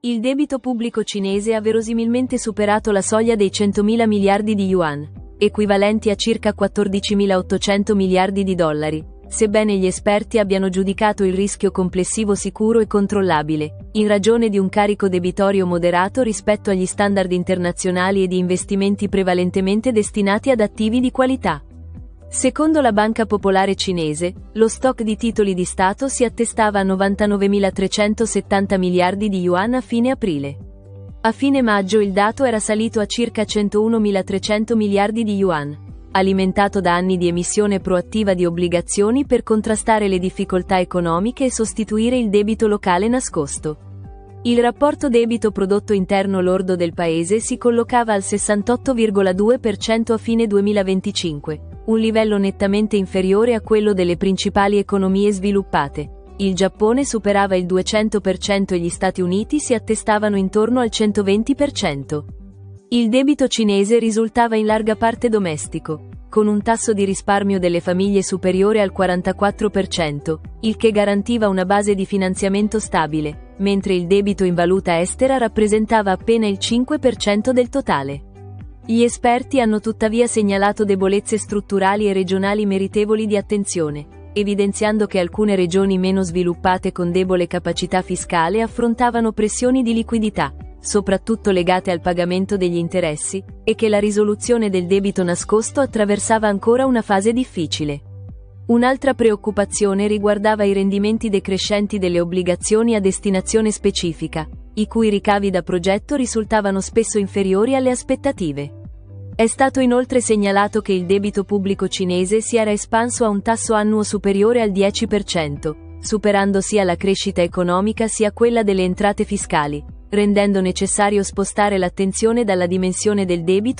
Il debito pubblico cinese ha verosimilmente superato la soglia dei 100.000 miliardi di yuan, equivalenti a circa 14.800 miliardi di dollari, sebbene gli esperti abbiano giudicato il rischio complessivo sicuro e controllabile, in ragione di un carico debitorio moderato rispetto agli standard internazionali e di investimenti prevalentemente destinati ad attivi di qualità. Secondo la Banca Popolare Cinese, lo stock di titoli di Stato si attestava a 99.370 miliardi di yuan a fine aprile. A fine maggio il dato era salito a circa 101.300 miliardi di yuan, alimentato da anni di emissione proattiva di obbligazioni per contrastare le difficoltà economiche e sostituire il debito locale nascosto. Il rapporto debito prodotto interno lordo del paese si collocava al 68,2% a fine 2025, un livello nettamente inferiore a quello delle principali economie sviluppate. Il Giappone superava il 200% e gli Stati Uniti si attestavano intorno al 120%. Il debito cinese risultava in larga parte domestico, con un tasso di risparmio delle famiglie superiore al 44%, il che garantiva una base di finanziamento stabile, mentre il debito in valuta estera rappresentava appena il 5% del totale. Gli esperti hanno tuttavia segnalato debolezze strutturali e regionali meritevoli di attenzione, evidenziando che alcune regioni meno sviluppate con debole capacità fiscale affrontavano pressioni di liquidità, soprattutto legate al pagamento degli interessi, e che la risoluzione del debito nascosto attraversava ancora una fase difficile. Un'altra preoccupazione riguardava i rendimenti decrescenti delle obbligazioni a destinazione specifica, i cui ricavi da progetto risultavano spesso inferiori alle aspettative. È stato inoltre segnalato che il debito pubblico cinese si era espanso a un tasso annuo superiore al 10%, superando sia la crescita economica sia quella delle entrate fiscali, rendendo necessario spostare l'attenzione dalla dimensione del debito